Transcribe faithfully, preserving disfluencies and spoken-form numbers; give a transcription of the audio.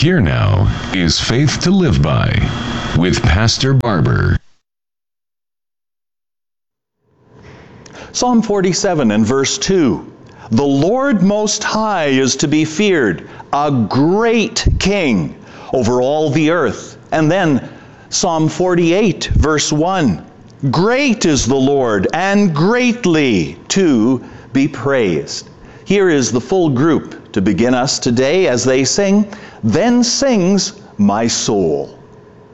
Here now is Faith to Live By with Pastor Barber. Psalm forty-seven and verse two. The Lord Most High is to be feared, a great king over all the earth. And then Psalm forty-eight, verse one. Great is the Lord, and greatly to be praised. Here is the full group to begin us today as they sing, Then Sings My Soul.